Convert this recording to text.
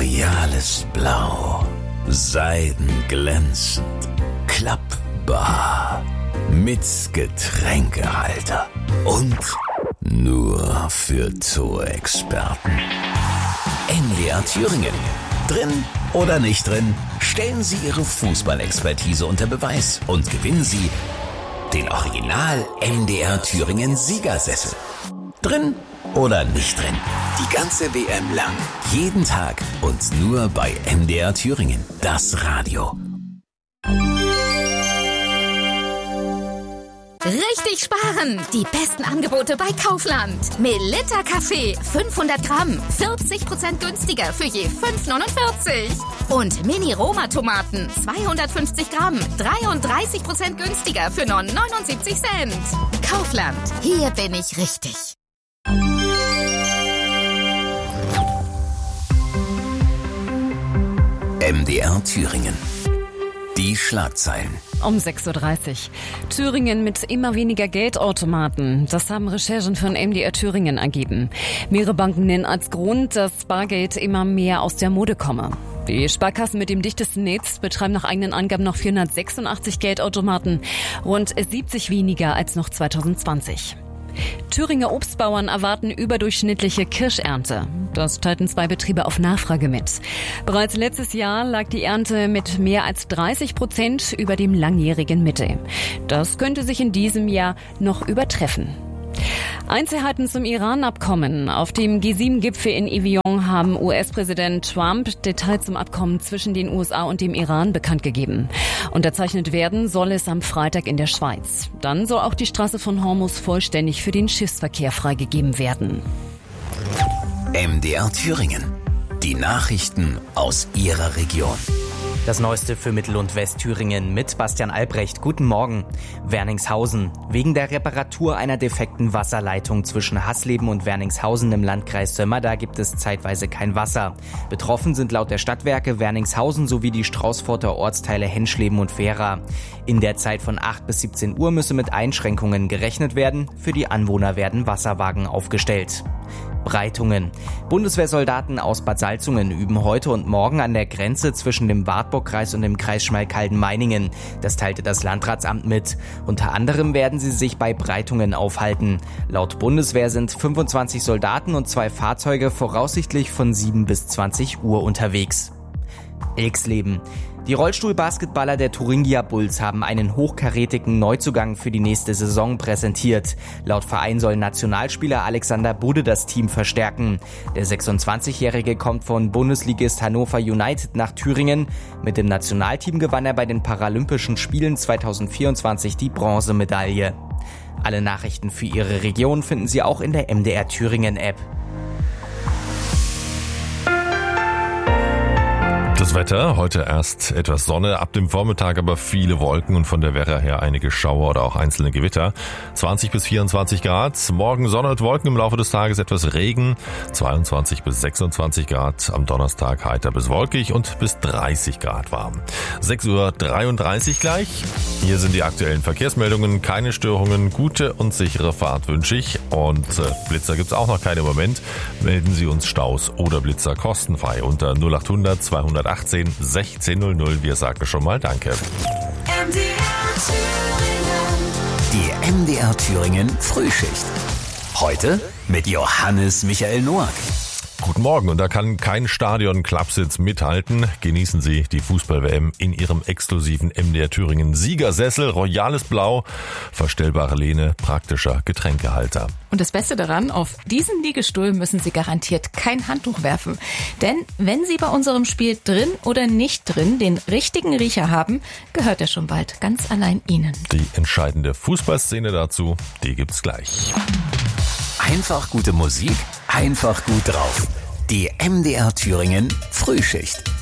royales Blau, seidenglänzend, klappbar, mit Getränkehalter und nur für Torexperten. MDR Thüringen. Drin oder nicht drin, stellen Sie Ihre Fußballexpertise unter Beweis und gewinnen Sie den Original MDR Thüringen Siegersessel. Drin oder nicht drin, die ganze WM lang, jeden Tag und nur bei MDR Thüringen, das Radio. Richtig sparen! Die besten Angebote bei Kaufland. Melitta Kaffee 500 Gramm, 40% günstiger für je 5,49. Und Mini-Roma-Tomaten 250 Gramm, 33% günstiger für nur 79 Cent. Kaufland, hier bin ich richtig. MDR Thüringen. Die Schlagzeilen. Um 6.30 Uhr. Thüringen mit immer weniger Geldautomaten. Das haben Recherchen von MDR Thüringen ergeben. Mehrere Banken nennen als Grund, dass Bargeld immer mehr aus der Mode komme. Die Sparkassen mit dem dichtesten Netz betreiben nach eigenen Angaben noch 486 Geldautomaten. Rund 70 weniger als noch 2020. Thüringer Obstbauern erwarten überdurchschnittliche Kirschernte. Das teilten 2 Betriebe auf Nachfrage mit. Bereits letztes Jahr lag die Ernte mit mehr als 30% über dem langjährigen Mittel. Das könnte sich in diesem Jahr noch übertreffen. Einzelheiten zum Iran-Abkommen. Auf dem G7-Gipfel in Evian haben US-Präsident Trump Details zum Abkommen zwischen den USA und dem Iran bekannt gegeben. Unterzeichnet werden soll es am Freitag in der Schweiz. Dann soll auch die Straße von Hormuz vollständig für den Schiffsverkehr freigegeben werden. MDR Thüringen. Die Nachrichten aus Ihrer Region. Das Neueste für Mittel- und Westthüringen mit Bastian Albrecht. Guten Morgen. Werningshausen. Wegen der Reparatur einer defekten Wasserleitung zwischen Hasleben und Werningshausen im Landkreis Sömmerda gibt es zeitweise kein Wasser. Betroffen sind laut der Stadtwerke Werningshausen sowie die Straußfurter Ortsteile Henschleben und Vera. In der Zeit von 8 bis 17 Uhr müsse mit Einschränkungen gerechnet werden. Für die Anwohner werden Wasserwagen aufgestellt. Breitungen. Bundeswehrsoldaten aus Bad Salzungen üben heute und morgen an der Grenze zwischen dem Wartburgkreis und dem Kreis Schmalkalden-Meiningen. Das teilte das Landratsamt mit. Unter anderem werden sie sich bei Breitungen aufhalten. Laut Bundeswehr sind 25 Soldaten und 2 Fahrzeuge voraussichtlich von 7 bis 20 Uhr unterwegs. Ilksleben. Die Rollstuhlbasketballer der Thuringia Bulls haben einen hochkarätigen Neuzugang für die nächste Saison präsentiert. Laut Verein soll Nationalspieler Alexander Budde das Team verstärken. Der 26-Jährige kommt von Bundesligist Hannover United nach Thüringen. Mit dem Nationalteam gewann er bei den Paralympischen Spielen 2024 die Bronzemedaille. Alle Nachrichten für Ihre Region finden Sie auch in der MDR Thüringen App. Das Wetter, heute erst etwas Sonne, ab dem Vormittag aber viele Wolken und von der Werra her einige Schauer oder auch einzelne Gewitter. 20 bis 24 Grad, morgen Sonne und Wolken, im Laufe des Tages etwas Regen, 22 bis 26 Grad, am Donnerstag heiter bis wolkig und bis 30 Grad warm. 6.33 Uhr gleich, hier sind die aktuellen Verkehrsmeldungen, keine Störungen, gute und sichere Fahrt wünsche ich und Blitzer gibt's auch noch keine im Moment. Melden Sie uns Staus oder Blitzer kostenfrei unter 0800 218 1600. Wir sagen schon mal Danke. Die MDR Thüringen Frühschicht. Heute mit Johannes Michael Noack. Guten Morgen, und da kann kein Stadion-Klappsitz mithalten. Genießen Sie die Fußball-WM in Ihrem exklusiven MDR Thüringen Siegersessel, royales Blau, verstellbare Lehne, praktischer Getränkehalter. Und das Beste daran, auf diesen Liegestuhl müssen Sie garantiert kein Handtuch werfen. Denn wenn Sie bei unserem Spiel drin oder nicht drin den richtigen Riecher haben, gehört er schon bald ganz allein Ihnen. Die entscheidende Fußballszene dazu, die gibt's gleich. Einfach gute Musik, einfach gut drauf. Die MDR Thüringen Frühschicht.